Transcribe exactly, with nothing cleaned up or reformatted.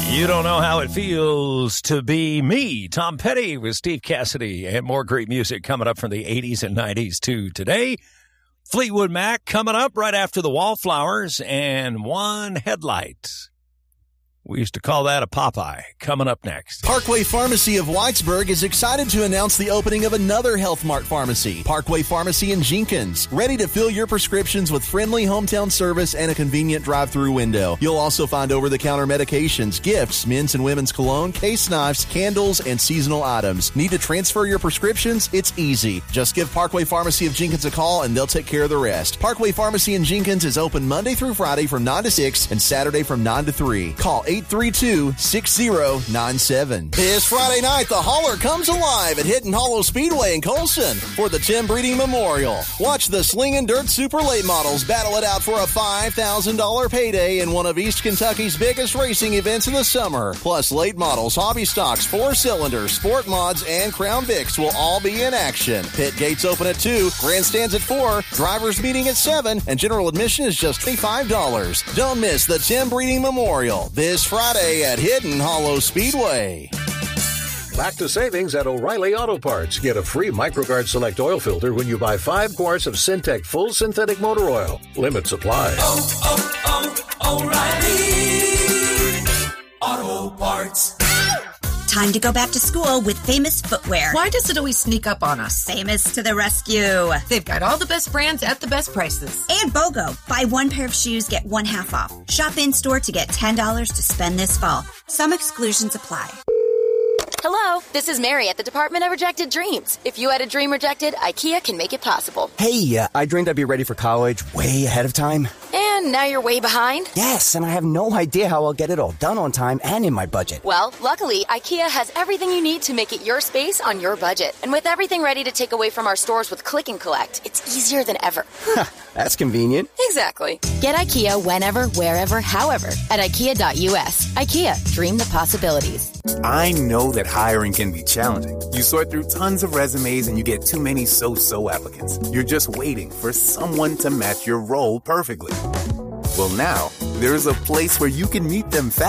You don't know how it feels to be me, Tom Petty, with Steve Cassidy, and more great music coming up from the eighties and nineties to today. Fleetwood Mac coming up right after the Wallflowers, and One Headlight. We used to call that a Popeye. Coming up next. Parkway Pharmacy of Whitesburg is excited to announce the opening of another Health Mart pharmacy, Parkway Pharmacy in Jenkins, ready to fill your prescriptions with friendly hometown service and a convenient drive-through window. You'll also find over-the-counter medications, gifts, men's and women's cologne, case knives, candles, and seasonal items. Need to transfer your prescriptions? It's easy. Just give Parkway Pharmacy of Jenkins a call and they'll take care of the rest. Parkway Pharmacy in Jenkins is open Monday through Friday from nine to six and Saturday from nine to three. Call eight three two, six zero nine seven. This Friday night, the Hauler comes alive at Hidden Hollow Speedway in Colson for the Tim Breeding Memorial. Watch the Slingin' Dirt Super Late Models battle it out for a five thousand dollars payday in one of East Kentucky's biggest racing events in the summer. Plus, late models, hobby stocks, four cylinders, sport mods, and Crown Vics will all be in action. Pit gates open at two, grandstands at four, drivers meeting at seven, and general admission is just twenty-five dollars. Don't miss the Tim Breeding Memorial this Friday at Hidden Hollow Speedway. Back to savings at O'Reilly Auto Parts. Get a free MicroGuard Select oil filter when you buy five quarts of Syntec Full Synthetic Motor Oil. Limit supply. Oh, oh, oh, O'Reilly Auto Parts. Time to go back to school with Famous Footwear. Why does it always sneak up on us? Famous to the rescue. They've got all the best brands at the best prices. And BOGO. Buy one pair of shoes, get one half off. Shop in-store to get ten dollars to spend this fall. Some exclusions apply. Hello, this is Mary at the Department of Rejected Dreams. If you had a dream rejected, IKEA can make it possible. Hey, uh, I dreamed I'd be ready for college way ahead of time. And now you're way behind? Yes, and I have no idea how I'll get it all done on time and in my budget. Well, luckily, IKEA has everything you need to make it your space on your budget. And with everything ready to take away from our stores with Click and Collect, it's easier than ever. That's convenient. Exactly. Get IKEA whenever, wherever, however at IKEA dot U S. IKEA, dream the possibilities. I know that hiring can be challenging. You sort through tons of resumes and you get too many so-so applicants. You're just waiting for someone to match your role perfectly. Well, now, there's a place where you can meet them fast.